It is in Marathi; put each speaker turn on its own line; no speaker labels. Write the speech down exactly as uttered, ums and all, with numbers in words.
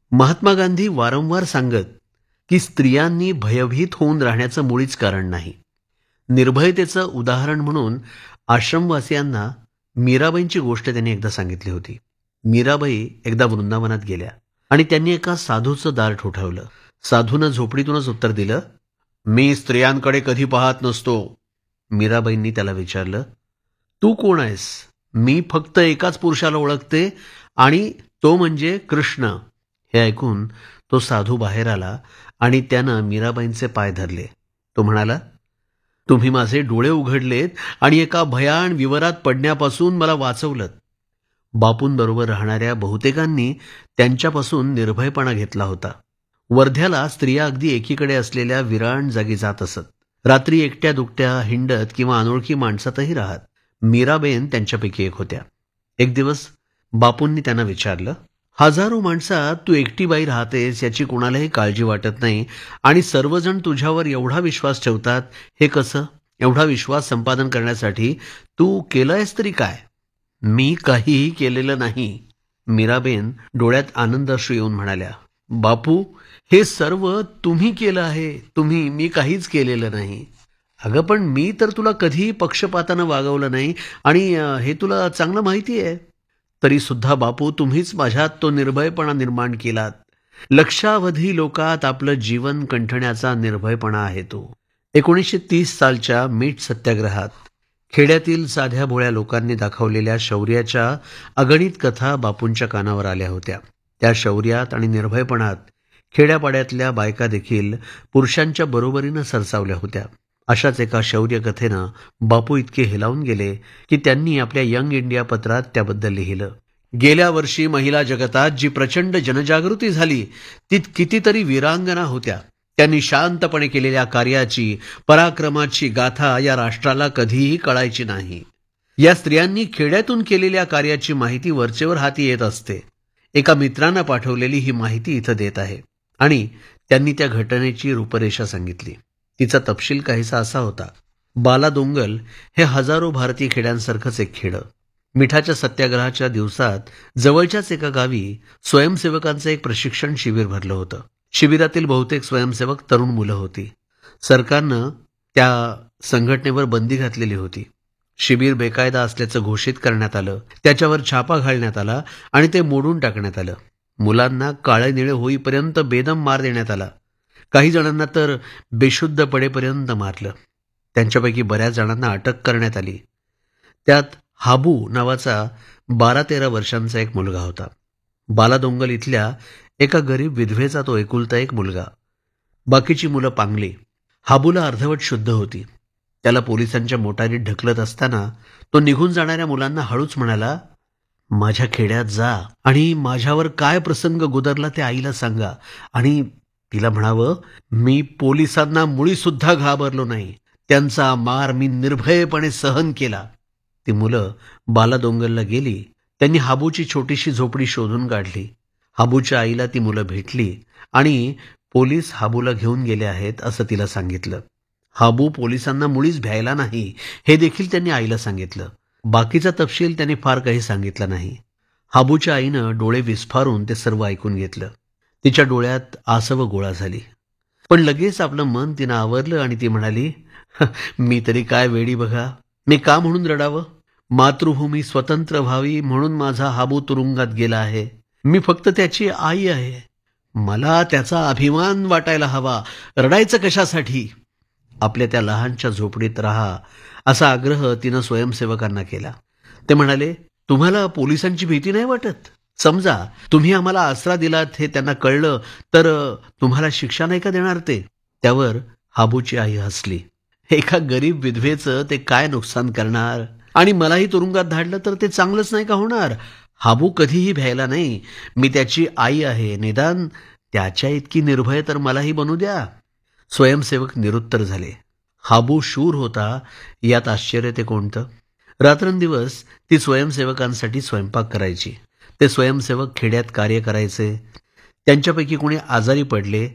महात्मा गांधी वारंवार सांगत की स्त्रियांनी भयभीत होऊन राहण्याचं मुळीच कारण नाही. निर्भयतेचं उदाहरण म्हणून आश्रमवासियांना मीराबाईंची गोष्ट त्यांनी एकदा सांगितली होती. मीराबाई एकदा वृंदावनात गेल्या आणि त्यांनी एका साधूचं दार ठोठावलं. साधूनं झोपडीतूनच उत्तर दिलं, मी स्त्रियांकडे कधी पाहत नसतो. मीराबाईंनी त्याला विचारलं, तू कोण आहेस? मी फक्त एकाच पुरुषाला ओळखते आणि तो म्हणजे कृष्ण. हे ऐकून तो साधू बाहेर आला आणि त्यानं मीराबाईंचे पाय धरले. तो म्हणाला, तुम्ही माझे डोळे उघडलेत आणि एका भयान विवरात पडण्यापासून मला वाचवलं. बापूंबरोबर राहणाऱ्या बहुतेकांनी त्यांच्यापासून निर्भयपणा घेतला होता. वर्ध्याला स्त्रिया अगदी एकीकडे असलेल्या विराण जागी जात असत. रात्री एकट्या दुकट्या हिंडत किंवा अनोळखी माणसातही राहत. मीराबेन त्यांच्यापैकी एक होत्या. एक दिवस बापूंनी त्यांना विचारलं, हजारो माणसात तू एकटी बाई राहतेस याची कोणालाही काळजी वाटत नाही आणि सर्वजण तुझ्यावर एवढा विश्वास ठेवतात, हे कसं? एवढा विश्वास संपादन करण्यासाठी तू केलंयस तरी काय? मी काहीही केलेलं नाही. मीराबेन डोळ्यात आनंदाश्रू येऊन म्हणाल्या, बापू, हे सर्व तुम्ही केलं आहे. तुम्ही, मी काहीच केलेलं नाही. अगं पण मी तर तुला कधीही पक्षपातानं वागवलं नाही आणि हे तुला चांगलं माहिती आहे. तरी सुद्धा बापू, तुम्हीच माझ्यात तो निर्भयपणा निर्माण केलात. लक्षावधी लोकात आपलं जीवन कंठण्याचा निर्भयपणा आहे तो. एकोणीसशे तीस सालच्या मीठ सत्याग्रहात खेड्यातील साध्या भोळ्या लोकांनी दाखवलेल्या शौर्याच्या अगणित कथा बापूंच्या कानावर आल्या होत्या. त्या शौर्यात आणि निर्भयपणात खेड्यापाड्यातल्या बायका देखील पुरुषांच्या बरोबरीनं सरसावल्या होत्या. अशाच एका शौर्य कथेनं बापू इतके हेलावून गेले की त्यांनी आपल्या यंग इंडिया पत्रात त्याबद्दल लिहिलं. गेल्या वर्षी महिला जगतात जी प्रचंड जनजागृती झाली तीत कितीतरी वीरांगना होत्या. त्यांनी शांतपणे केलेल्या कार्याची, पराक्रमाची गाथा या राष्ट्राला कधीही कळायची नाही. या स्त्रियांनी खेड्यातून केलेल्या कार्याची माहिती वरचेवर हाती येत असते. एका मित्रांना पाठवलेली ही माहिती इथं देत आहे आणि त्यांनी त्या घटनेची रूपरेषा सांगितली. तिचा तपशील काहीसा असा होता. बालादोंगल हे हजारो भारतीय खेड्यांसारखंच एक खेडं. मिठाच्या सत्याग्रहाच्या दिवसात जवळच्याच एका गावी स्वयंसेवकांचं एक प्रशिक्षण शिबिर भरलं होतं. शिबिरातील बहुतेक स्वयंसेवक तरुण मुलं होती. सरकारनं त्या संघटनेवर बंदी घातलेली होती. शिबिर बेकायदा असल्याचं घोषित करण्यात आलं. त्याच्यावर छापा घालण्यात आला आणि ते मोडून टाकण्यात आलं. मुलांना काळे निळे होईपर्यंत बेदम मार देण्यात आला. काही जणांना तर बेशुद्ध पडेपर्यंत मारलं. त्यांच्यापैकी बऱ्याच जणांना अटक करण्यात आली. त्यात हाबू नावाचा बारा तेरा वर्षांचा एक मुलगा होता. बालादोंगल इथल्या एका गरीब विधवेचा तो एकुलता एक मुलगा. बाकीची मुलं पांगली. हाबूला अर्धवट शुद्ध होती. त्याला पोलिसांच्या मोटारीत ढकलत असताना तो निघून जाणाऱ्या मुलांना हळूच म्हणाला, माझ्या खेड्यात जा आणि माझ्यावर काय प्रसंग गुदरला ते आईला सांगा आणि तिला म्हणावं, मी पोलिसांना मुळीसुद्धा घाबरलो नाही. त्यांचा मार मी निर्भयपणे सहन केला. ती मुलं बालादोंगलला गेली. त्यांनी हाबूची छोटीशी झोपडी शोधून काढली. हाबूच्या आईला ती मुलं भेटली आणि पोलीस हाबूला घेऊन गेले आहेत असं तिला सांगितलं. हाबू पोलिसांना मुळीच भ्यायला नाही हे देखील त्यांनी आईला सांगितलं. बाकीचा तपशील त्यांनी फार काही सांगितला नाही. हाबूच्या आईनं डोळे विस्फारून ते सर्व ऐकून घेतलं. तिच्या डोळ्यात आसव गोळा झाली. पण लगेच आपलं मन तिनं आवरलं आणि ती म्हणाली, मी तरी काय वेडी बघा. मी का म्हणून रडावं? मातृभूमी स्वतंत्र व्हावी म्हणून माझा हाबू तुरुंगात गेला आहे. मी फक्त त्याची आई आहे. मला त्याचा अभिमान वाटायला हवा. रडायचं कशासाठी? आपल्या त्या लहानच्या झोपडीत राहा असा आग्रह तिनं स्वयंसेवकांना केला. ते म्हणाले, तुम्हाला पोलिसांची भीती नाही वाटत? समजा तुम्ही आम्हाला आसरा दिलात हे त्यांना कळलं तर तुम्हाला शिक्षा नाही का देणार ते? त्यावर हाबूची आई हसली. एका गरीब विधवेचं ते काय नुकसान करणार आणि मलाही तुरुंगात धाडलं तर ते चांगलंच नाही का होणार? हाबू कधीही भ्यायला नाही. मी त्याची आई आहे. निदान त्याच्या इतकी निर्भय तर मलाही बनू द्या. स्वयंसेवक निरुत्तर झाले. हाबू शूर होता यात आश्चर्य ते कोणतं? रात्रंदिवस ती स्वयंसेवकांसाठी स्वयंपाक करायची. ते स्वयंसेवक खेड्यात कार्य करायचे. त्यांच्यापैकी कोणी आजारी पडले